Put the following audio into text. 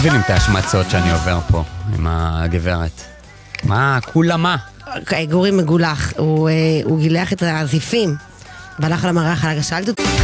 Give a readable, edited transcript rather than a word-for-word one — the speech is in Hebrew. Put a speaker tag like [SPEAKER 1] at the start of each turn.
[SPEAKER 1] מבינים את ההשמצות שאני עובר פה עם הגברת. מה? כולה מה?
[SPEAKER 2] גורי מגולח, הוא גילח את הזיפים והלך על המרח על הגשלת.